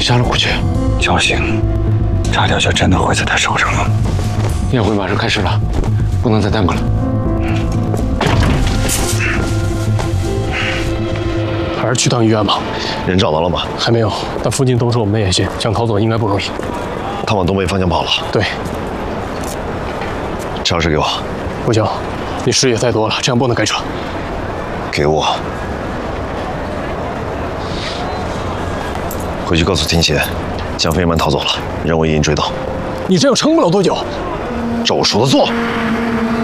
杀了过去， 侥幸，炸掉就真的会在他手上了。 宴会马上开始了，不能再耽搁了。 还是去趟医院吧。 人找到了吗？ 还没有，但附近都是我们的眼线，想逃走应该不容易。 他往东北方向跑了。 对， 钥匙给我。 不行，你视野太多了，这样不能开车。 给我。回去告诉天邪，江飞们逃走了，让我一应追到。 你这样撑不了多久。 照我说的做。